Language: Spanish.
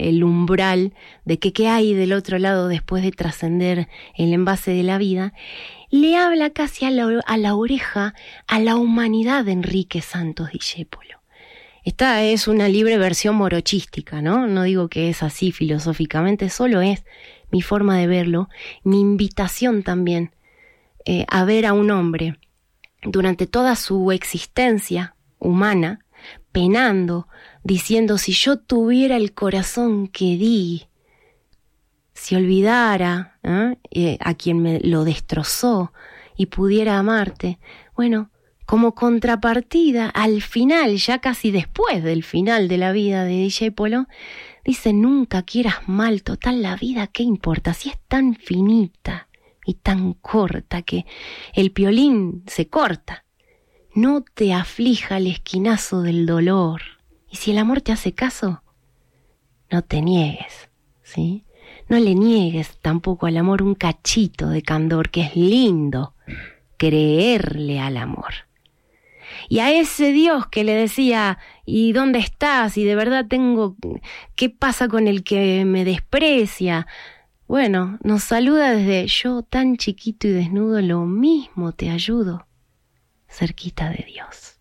el umbral de que qué hay del otro lado después de trascender el envase de la vida, le habla casi a la oreja a la humanidad de Enrique Santos Discépolo. Esta es una libre versión morochística, ¿no? No digo que es así filosóficamente, solo es mi forma de verlo, mi invitación también a ver a un hombre durante toda su existencia humana, penando, diciendo: si yo tuviera el corazón que di, si olvidara a quien me lo destrozó y pudiera amarte, bueno, como contrapartida, al final, ya casi después del final de la vida de Discépolo, dice: nunca quieras mal, total la vida, ¿qué importa? Si es tan finita y tan corta que el piolín se corta. No te aflija el esquinazo del dolor. Y si el amor te hace caso, no te niegues, ¿sí? No le niegues tampoco al amor un cachito de candor, que es lindo creerle al amor. Y a ese Dios que le decía: ¿y dónde estás? Y de verdad ¿qué pasa con el que me desprecia? Bueno, nos saluda desde: yo tan chiquito y desnudo, lo mismo te ayudo, cerquita de Dios.